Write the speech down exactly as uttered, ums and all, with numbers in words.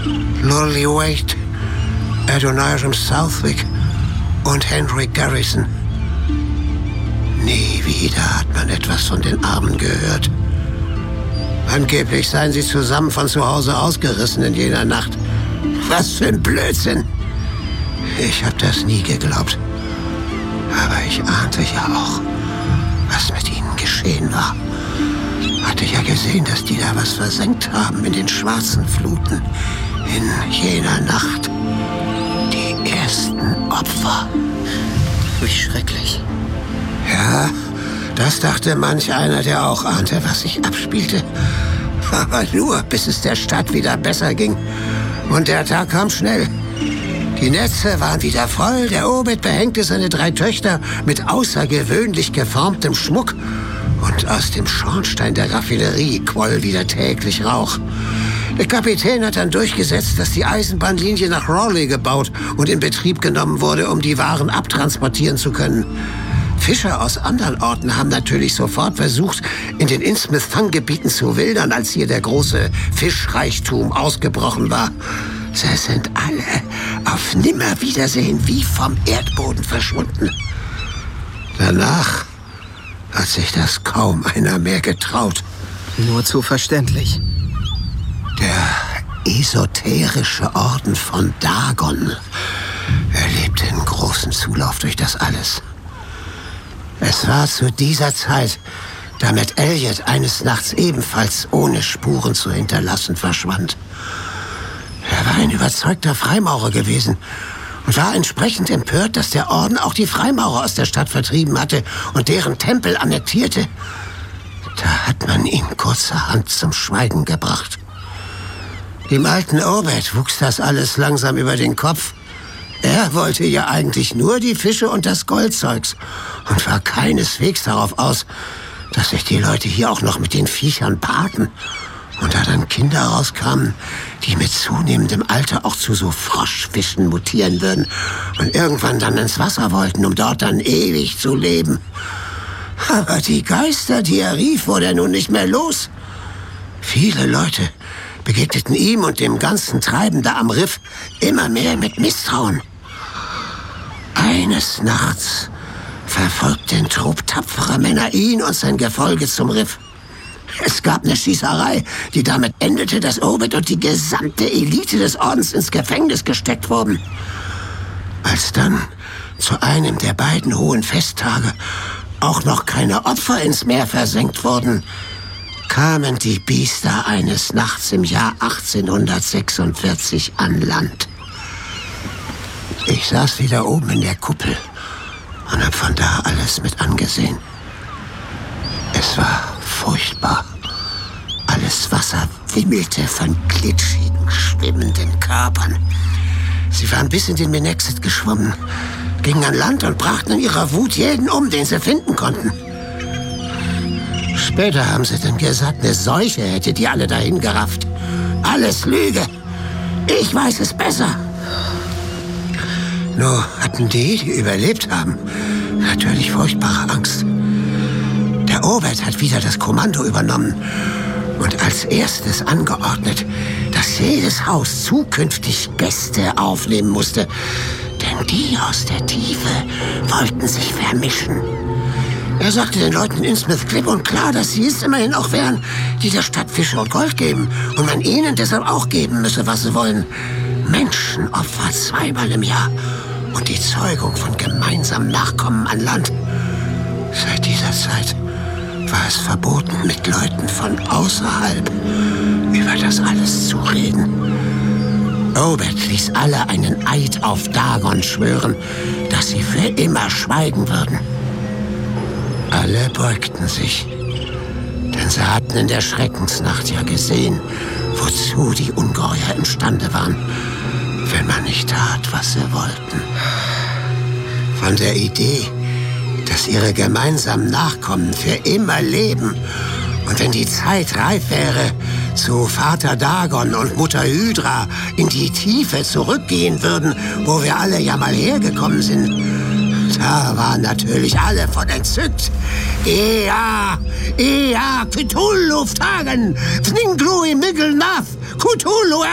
Lordly Wade, Adoniram Southwick und Henry Garrison. Nie wieder hat man etwas von den Armen gehört. Angeblich seien sie zusammen von zu Hause ausgerissen in jener Nacht. Was für ein Blödsinn! Ich hab das nie geglaubt. Aber ich ahnte ja auch, was mit ihnen geschehen war. Hatte ja gesehen, dass die da was versenkt haben in den schwarzen Fluten. In jener Nacht. Die ersten Opfer. Wie schrecklich. Ja, das dachte manch einer, der auch ahnte, was sich abspielte. Aber nur, bis es der Stadt wieder besser ging. Und der Tag kam schnell. Die Netze waren wieder voll, der Obed behängte seine drei Töchter mit außergewöhnlich geformtem Schmuck. Und aus dem Schornstein der Raffinerie quoll wieder täglich Rauch. Der Kapitän hat dann durchgesetzt, dass die Eisenbahnlinie nach Raleigh gebaut und in Betrieb genommen wurde, um die Waren abtransportieren zu können. Fischer aus anderen Orten haben natürlich sofort versucht, in den Innsmouth-Fanggebieten zu wildern, als hier der große Fischreichtum ausgebrochen war. Sie sind alle auf Nimmerwiedersehen wie vom Erdboden verschwunden. Danach hat sich das kaum einer mehr getraut. Nur zu verständlich. Der esoterische Orden von Dagon erlebte einen großen Zulauf durch das alles. Es war zu dieser Zeit, da Matt Elliott eines Nachts ebenfalls ohne Spuren zu hinterlassen verschwand. Er war ein überzeugter Freimaurer gewesen und war entsprechend empört, dass der Orden auch die Freimaurer aus der Stadt vertrieben hatte und deren Tempel annektierte. Da hat man ihn kurzerhand zum Schweigen gebracht. Dem alten Obed wuchs das alles langsam über den Kopf. Er wollte ja eigentlich nur die Fische und das Goldzeugs und war keineswegs darauf aus, dass sich die Leute hier auch noch mit den Viechern paarten. Und da dann Kinder rauskamen, die mit zunehmendem Alter auch zu so Froschfischen mutieren würden und irgendwann dann ins Wasser wollten, um dort dann ewig zu leben. Aber die Geister, die er rief, wurde er nun nicht mehr los. Viele Leute begegneten ihm und dem ganzen Treiben da am Riff immer mehr mit Misstrauen. Eines Nachts verfolgte ein Trupp tapferer Männer ihn und sein Gefolge zum Riff. Es gab eine Schießerei, die damit endete, dass Obed und die gesamte Elite des Ordens ins Gefängnis gesteckt wurden. Als dann zu einem der beiden hohen Festtage auch noch keine Opfer ins Meer versenkt wurden, kamen die Biester eines Nachts im Jahr achtzehnhundertsechsundvierzig an Land. Ich saß wieder oben in der Kuppel und hab von da alles mit angesehen. Es war furchtbar. Alles Wasser wimmelte von glitschigen, schwimmenden Körpern. Sie waren bis in den Menexit geschwommen, gingen an Land und brachten in ihrer Wut jeden um, den sie finden konnten. Später haben sie dann gesagt, eine Seuche hätte die alle dahin gerafft. Alles Lüge. Ich weiß es besser. Nur hatten die, die überlebt haben, natürlich furchtbare Angst. Der Obed hat wieder das Kommando übernommen und als erstes angeordnet, dass jedes Haus zukünftig Gäste aufnehmen musste, denn die aus der Tiefe wollten sich vermischen. Er sagte den Leuten in Innsmouth klipp und klar, dass sie es immerhin auch wären, die der Stadt Fische und Gold geben und man ihnen deshalb auch geben müsse, was sie wollen. Menschenopfer zweimal im Jahr und die Zeugung von gemeinsamen Nachkommen an Land. Seit dieser Zeit war es verboten, mit Leuten von außerhalb über das alles zu reden. Obed ließ alle einen Eid auf Dagon schwören, dass sie für immer schweigen würden. Alle beugten sich, denn sie hatten in der Schreckensnacht ja gesehen, wozu die Ungeheuer imstande waren, wenn man nicht tat, was sie wollten. Von der Idee, dass ihre gemeinsamen Nachkommen für immer leben und wenn die Zeit reif wäre, zu Vater Dagon und Mutter Hydra in die Tiefe zurückgehen würden, wo wir alle ja mal hergekommen sind. Da waren natürlich alle von entzückt. Ea, Ea, Cthulhu Ftagen, Fninglui Miggelnath, Cthulhu